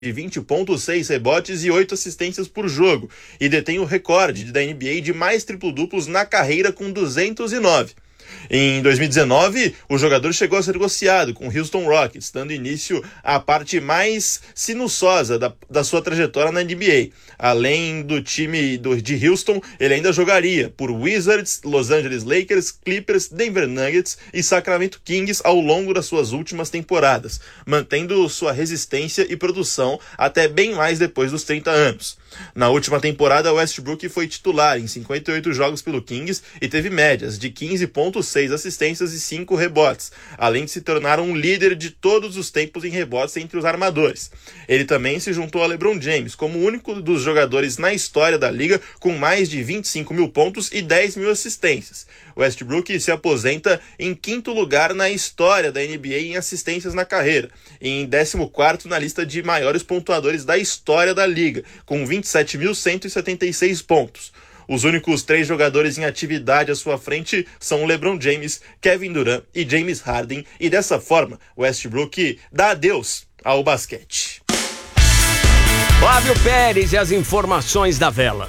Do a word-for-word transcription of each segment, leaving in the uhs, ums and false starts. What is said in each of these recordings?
de vinte vírgula seis rebotes e oito assistências por jogo, e detém o recorde da N B A de mais triplo-duplos na carreira com duzentos e nove. Em dois mil e dezenove, o jogador chegou a ser negociado com o Houston Rockets, dando início à parte mais sinuosa da, da sua trajetória na N B A. Além do time do, de Houston, ele ainda jogaria por Wizards, Los Angeles Lakers, Clippers, Denver Nuggets e Sacramento Kings ao longo das suas últimas temporadas, mantendo sua resistência e produção até bem mais depois dos trinta anos. Na última temporada, Westbrook foi titular em cinquenta e oito jogos pelo Kings e teve médias de quinze vírgula seis assistências e cinco rebotes, além de se tornar um líder de todos os tempos em rebotes entre os armadores. Ele também se juntou a LeBron James como o único dos jogadores na história da liga com mais de vinte e cinco mil pontos e dez mil assistências. Westbrook se aposenta em quinto lugar na história da N B A em assistências na carreira, e em décimo quarto na lista de maiores pontuadores da história da liga, com vinte e sete mil cento e setenta e seis pontos. Os únicos três jogadores em atividade à sua frente são LeBron James, Kevin Durant e James Harden, e dessa forma, Westbrook dá adeus ao basquete. Flávio Pérez e as informações da Vela.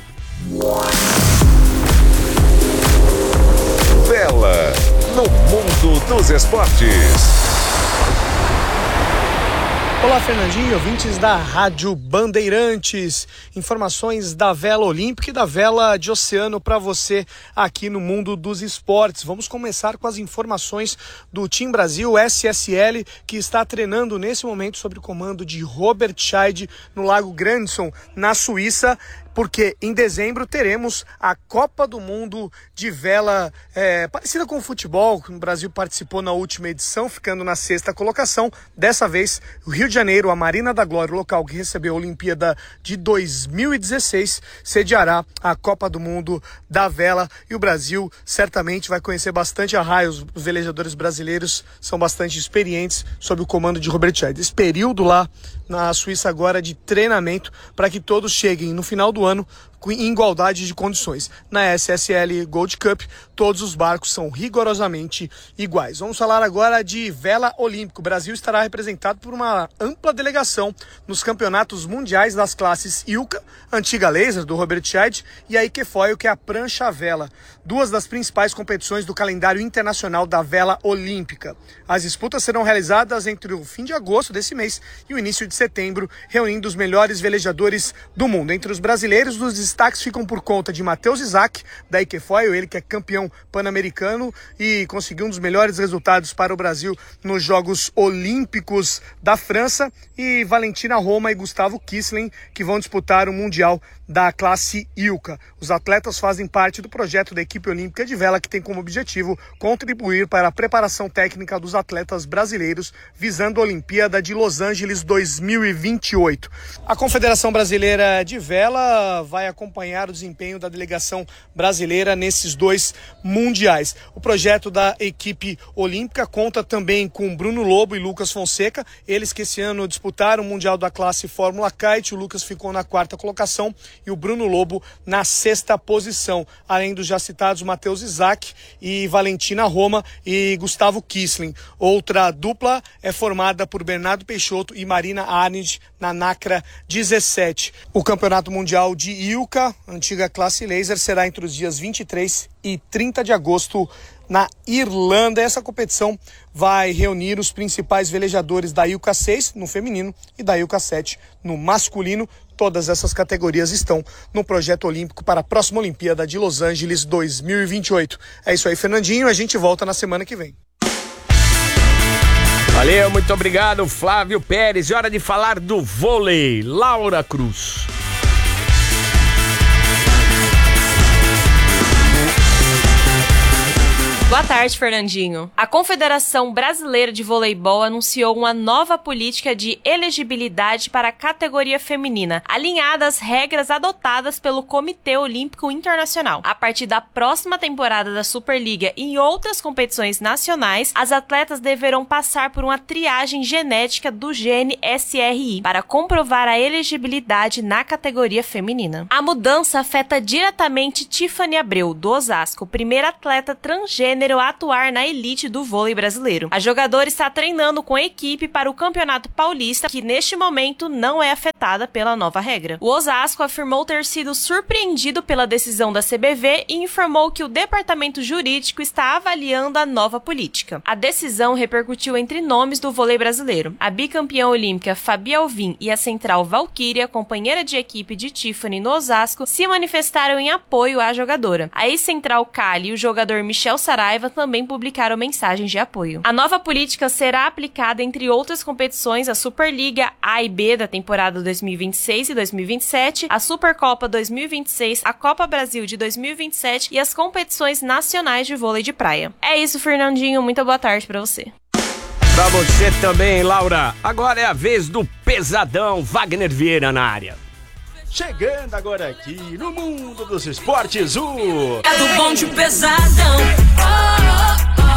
Vela no mundo dos esportes. Olá, Fernandinho, ouvintes da Rádio Bandeirantes. Informações da vela olímpica e da vela de oceano para você aqui no mundo dos esportes. Vamos começar com as informações do Team Brasil S S L, que está treinando nesse momento sob o comando de Robert Scheid no Lago Grandson, na Suíça, porque em dezembro teremos a Copa do Mundo de vela é, parecida com o futebol, que o Brasil participou na última edição, ficando na sexta colocação. Dessa vez, o Rio de Janeiro, a Marina da Glória, o local que recebeu a Olimpíada de dois mil e dezesseis, sediará a Copa do Mundo da vela, e o Brasil certamente vai conhecer bastante a raia. Os velejadores brasileiros são bastante experientes sob o comando de Robert Scheid. Esse período lá na Suíça agora de treinamento para que todos cheguem no final do ano em igualdade de condições. Na S S L Gold Cup, todos os barcos são rigorosamente iguais. Vamos falar agora de vela olímpica. O Brasil estará representado por uma ampla delegação nos campeonatos mundiais das classes Ilka, antiga laser do Robert Scheid, e a Ikefoil, que é a prancha à vela, duas das principais competições do calendário internacional da vela olímpica. As disputas serão realizadas entre o fim de agosto desse mês e o início de setembro, reunindo os melhores velejadores do mundo. Entre os brasileiros, os destaques ficam por conta de Matheus Isaac, da Ikefoil, ele que é campeão pan-americano e conseguiu um dos melhores resultados para o Brasil nos Jogos Olímpicos da França, e Valentina Roma e Gustavo Kissling, que vão disputar o Mundial da classe Ilka. Os atletas fazem parte do projeto da equipe olímpica de vela, que tem como objetivo contribuir para a preparação técnica dos atletas brasileiros, visando a Olimpíada de Los Angeles dois mil e vinte e oito. A Confederação Brasileira de Vela vai acompanhar o desempenho da delegação brasileira nesses dois mundiais. O projeto da equipe olímpica conta também com Bruno Lobo e Lucas Fonseca, eles que esse ano disputaram o Mundial da classe Fórmula Kite. O Lucas ficou na quarta colocação e o Bruno Lobo na sexta posição, além dos já citados Matheus Isaac e Valentina Roma e Gustavo Kissling. Outra dupla é formada por Bernardo Peixoto e Marina Arndt na NACRA dezessete. O Campeonato Mundial de Ilka, antiga classe laser, será entre os dias vinte e três e trinta de agosto na Irlanda. Essa competição vai reunir os principais velejadores da Ilka seis no feminino e da Ilka sete no masculino. Todas essas categorias estão no projeto olímpico para a próxima Olimpíada de Los Angeles dois mil e vinte e oito. É isso aí, Fernandinho. A gente volta na semana que vem. Valeu, muito obrigado, Flávio Pérez. E hora de falar do vôlei. Laura Cruz. Boa tarde, Fernandinho. A Confederação Brasileira de Voleibol anunciou uma nova política de elegibilidade para a categoria feminina, alinhada às regras adotadas pelo Comitê Olímpico Internacional. A partir da próxima temporada da Superliga e em outras competições nacionais, as atletas deverão passar por uma triagem genética do gene S R I para comprovar a elegibilidade na categoria feminina. A mudança afeta diretamente Tiffany Abreu, do Osasco, primeira atleta transgênero gênero a atuar na elite do vôlei brasileiro. A jogadora está treinando com a equipe para o Campeonato Paulista, que neste momento não é afetada pela nova regra. O Osasco afirmou ter sido surpreendido pela decisão da C B V e informou que o departamento jurídico está avaliando a nova política. A decisão repercutiu entre nomes do vôlei brasileiro. A bicampeã olímpica Fabi Alvim e a central Valquíria, companheira de equipe de Tiffany no Osasco, se manifestaram em apoio à jogadora. A ex-central Cali e o jogador Michel Saraiva também publicaram mensagens de apoio. A nova política será aplicada entre outras competições, a Superliga A e B da temporada dois mil e vinte e seis e dois mil e vinte e sete, a Supercopa dois mil e vinte e seis, a Copa Brasil de dois mil e vinte e sete e as competições nacionais de vôlei de praia. É isso, Fernandinho. Muito boa tarde pra você. Pra você também, Laura. Agora é a vez do Pesadão. Wagner Vieira na área. Chegando agora aqui no mundo dos esportes, o... É do bonde pesadão. Oh, oh,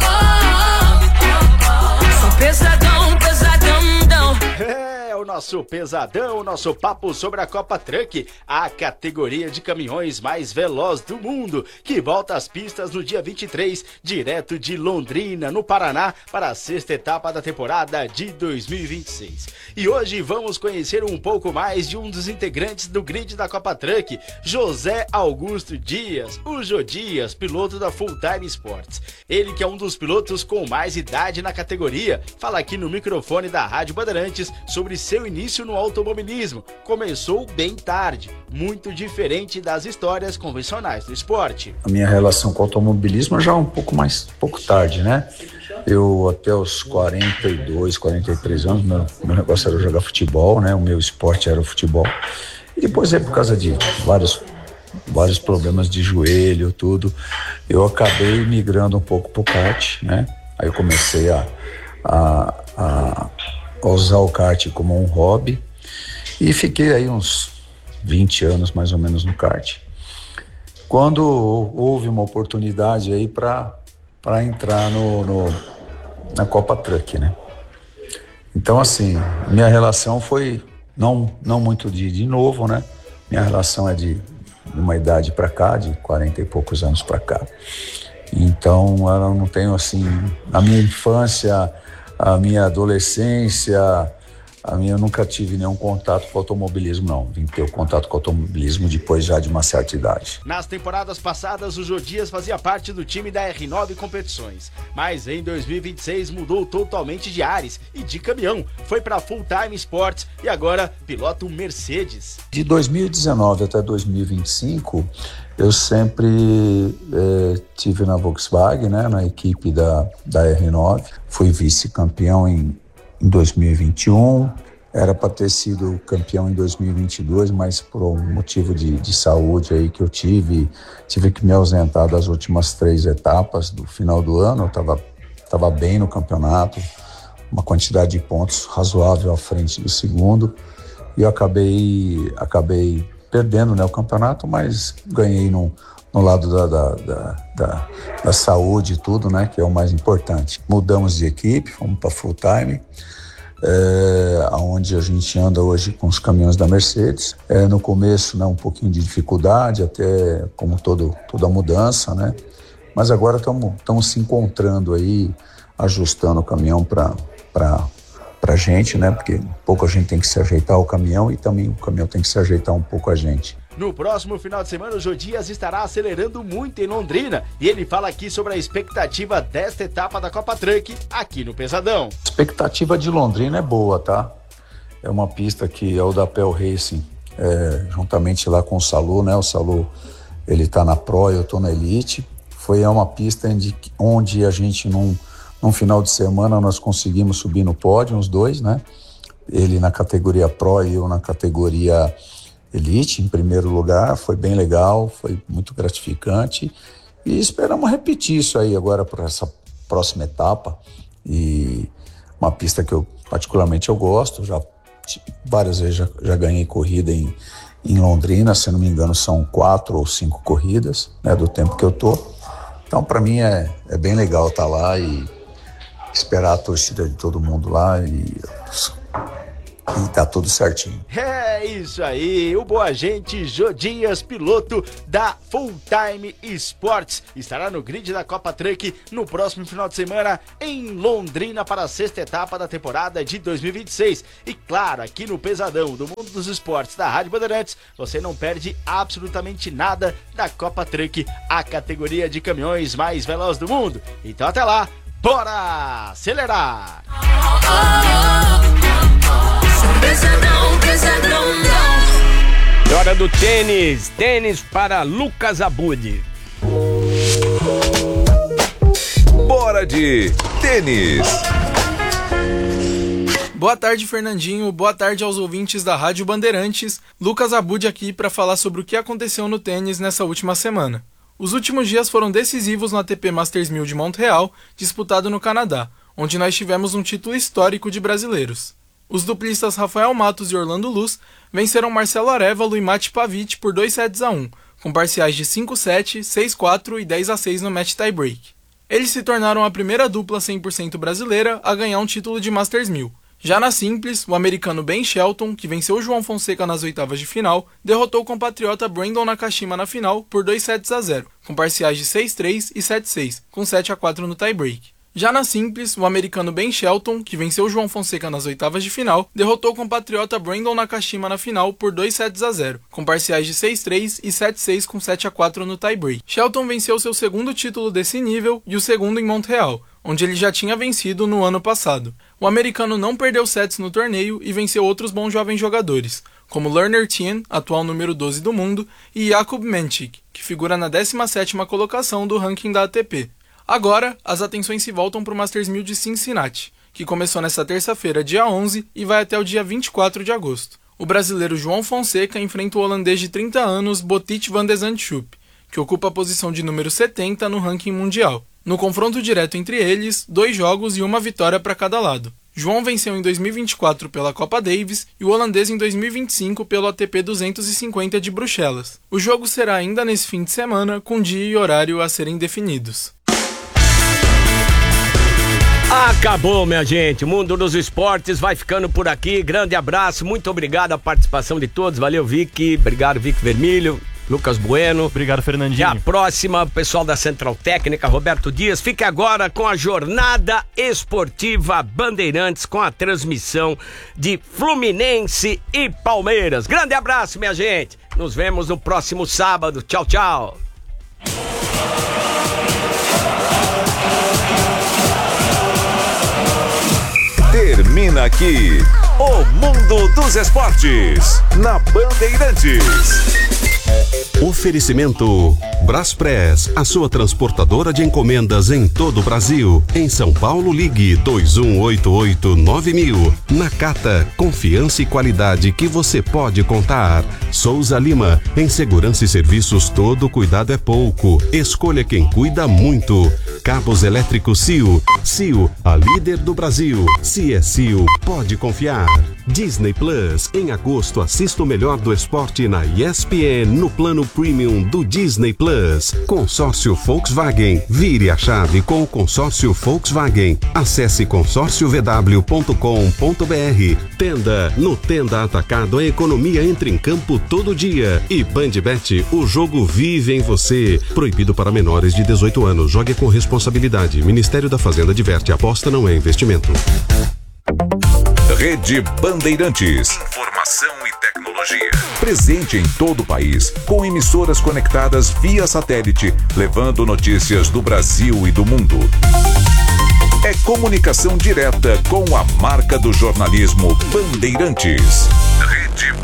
oh, oh, oh, oh. Sou pesadão, pesadão, dão. É o nosso pesadão, o nosso papo sobre a Copa Truck, a categoria de caminhões mais veloz do mundo, que volta às pistas no dia vinte e três, direto de Londrina, no Paraná, para a sexta etapa da temporada de dois mil e vinte e seis. E hoje vamos conhecer um pouco mais de um dos integrantes do grid da Copa Truck, José Augusto Dias, o Jô Dias, piloto da Full Time Sports. Ele que é um dos pilotos com mais idade na categoria, fala aqui no microfone da Rádio Bandeirantes sobre seu início no automobilismo. Começou bem tarde, muito diferente das histórias convencionais do esporte. A minha relação com o automobilismo já é um pouco mais, pouco tarde, né? Eu até os quarenta e dois, quarenta e três anos, meu, meu negócio era jogar futebol, né? O meu esporte era o futebol. E depois aí, por causa de vários, vários problemas de joelho, tudo, eu acabei migrando um pouco pro kart, né? Aí eu comecei a, a, a usar o kart como um hobby e fiquei aí uns vinte anos mais ou menos no kart. Quando houve uma oportunidade aí para para entrar no, no, na Copa Truck, né? Então, assim, minha relação foi não, não muito de, de novo, né? Minha relação é de uma idade para cá, de quarenta e poucos anos para cá. Então, eu não tenho, assim, a minha infância, a minha adolescência, a minha, eu nunca tive nenhum contato com automobilismo, não. Vim ter o contato com automobilismo depois já de uma certa idade. Nas temporadas passadas, o Jô Dias fazia parte do time da R nove Competições. Mas em dois mil e vinte e seis mudou totalmente de ares e de caminhão. Foi para Full Time Sports e agora pilota o Mercedes. De dois mil e dezenove até dois mil e vinte e cinco, eu sempre eh, tive na Volkswagen, né, na equipe da, da R nove. Fui vice-campeão em em dois mil e vinte e um, era para ter sido campeão em dois mil e vinte e dois, mas por um motivo de, de saúde aí que eu tive, tive que me ausentar das últimas três etapas do final do ano. Eu estava tava bem no campeonato, uma quantidade de pontos razoável à frente do segundo, e eu acabei, acabei perdendo, né, o campeonato, mas ganhei no, no lado da, da, da, da, da saúde e tudo, né, que é o mais importante. Mudamos de equipe, fomos para Full Time, é, onde a gente anda hoje com os caminhões da Mercedes. É, no começo, né, um pouquinho de dificuldade, até como todo, toda mudança, né, mas agora estamos se encontrando aí, ajustando o caminhão para a gente, né, porque um pouco a gente tem que se ajeitar ao caminhão e também o caminhão tem que se ajeitar um pouco a gente. No próximo final de semana, o Jô Dias estará acelerando muito em Londrina e ele fala aqui sobre a expectativa desta etapa da Copa Truck aqui no Pesadão. A expectativa de Londrina é boa, tá? É uma pista que é o da Pel Racing, é, juntamente lá com o Salu, né? O Salu, ele tá na Pro e eu tô na Elite. Foi é uma pista onde, onde a gente, num, num final de semana, nós conseguimos subir no pódio, os dois, né? Ele na categoria Pro e eu na categoria Elite, em primeiro lugar. Foi bem legal, foi muito gratificante e esperamos repetir isso aí agora para essa próxima etapa. E uma pista que eu particularmente eu gosto, já várias vezes já, já ganhei corrida em, em Londrina, se não me engano são quatro ou cinco corridas, né, do tempo que eu tô. Então para mim é, é bem legal estar lá e esperar a torcida de todo mundo lá e e tá tudo certinho. É isso aí, o boa gente Jô Dias, piloto da Full Time Sports, estará no grid da Copa Truck no próximo final de semana em Londrina para a sexta etapa da temporada de dois mil e vinte e seis. E claro, aqui no Pesadão do Mundo dos Esportes da Rádio Bandeirantes, você não perde absolutamente nada da Copa Truck, a categoria de caminhões mais veloz do mundo. Então até lá, bora acelerar! Pesadão, pesadão, É hora do tênis. Tênis para Lucas Abud. Bora de tênis. Boa tarde, Fernandinho. Boa tarde aos ouvintes da Rádio Bandeirantes. Lucas Abud aqui para falar sobre o que aconteceu no tênis nessa última semana. Os últimos dias foram decisivos no A T P Masters mil de Montreal, disputado no Canadá, onde nós tivemos um título histórico de brasileiros. Os duplistas Rafael Matos e Orlando Luz venceram Marcelo Arévalo e Mate Pavic por dois sets a um, com parciais de cinco a sete, seis a quatro e dez a seis no match tie-break. Eles se tornaram a primeira dupla cem por cento brasileira a ganhar um título de Masters mil. Já na simples, o americano Ben Shelton, que venceu o João Fonseca nas oitavas de final, derrotou o compatriota Brandon Nakashima na final por dois sets a zero, com parciais de seis a três e sete a seis, com sete a quatro no tie-break. Já na simples, o americano Ben Shelton, que venceu o João Fonseca nas oitavas de final, derrotou o compatriota Brandon Nakashima na final por dois sets a zero, com parciais de seis a três e sete a seis com sete a quatro no tie-break. Shelton venceu seu segundo título desse nível e o segundo em Montreal, onde ele já tinha vencido no ano passado. O americano não perdeu sets no torneio e venceu outros bons jovens jogadores, como Lerner Tien, atual número doze do mundo, e Jakub Menchik, que figura na décima sétima colocação do ranking da A T P. Agora, as atenções se voltam para o Masters mil de Cincinnati, que começou nesta terça-feira, dia onze, e vai até o dia vinte e quatro de agosto. O brasileiro João Fonseca enfrenta o holandês de trinta anos Botic van de Zandschulp, que ocupa a posição de número setenta no ranking mundial. No confronto direto entre eles, dois jogos e uma vitória para cada lado. João venceu em dois mil e vinte e quatro pela Copa Davis e o holandês em dois mil e vinte e cinco pelo A T P duzentos e cinquenta de Bruxelas. O jogo será ainda nesse fim de semana, com dia e horário a serem definidos. Acabou, minha gente. O Mundo dos Esportes vai ficando por aqui. Grande abraço, muito obrigado a participação de todos. Valeu, Vicky. Obrigado, Vicky Vermelho. Lucas Bueno. Obrigado, Fernandinho. Até a próxima, pessoal da Central Técnica, Roberto Dias. Fique agora com a Jornada Esportiva Bandeirantes, com a transmissão de Fluminense e Palmeiras. Grande abraço, minha gente. Nos vemos no próximo sábado. Tchau, tchau. Termina aqui o Mundo dos Esportes na Bandeirantes. Oferecimento Braspress, a sua transportadora de encomendas em todo o Brasil. Em São Paulo, ligue dois um oito oito nove mil. Nakata, confiança e qualidade que você pode contar. Souza Lima, em segurança e serviços todo cuidado é pouco. Escolha quem cuida muito. Cabos elétricos C I O. C I O, a líder do Brasil. Se é C I O, pode confiar. Disney Plus, em agosto assista o melhor do esporte na E S P N no plano Premium do Disney Plus. Consórcio Volkswagen, vire a chave com o consórcio Volkswagen. Acesse consórcio v w ponto com ponto b r. Tenda, no Tenda Atacado a economia entra em campo todo dia. E Bandbet, o jogo vive em você. Proibido para menores de dezoito anos. Jogue com responsabilidade. Ministério da Fazenda adverte: aposta não é investimento. Rede Bandeirantes. Informação e tecnologia. Presente em todo o país, com emissoras conectadas via satélite, levando notícias do Brasil e do mundo. É comunicação direta com a marca do jornalismo Bandeirantes. Rede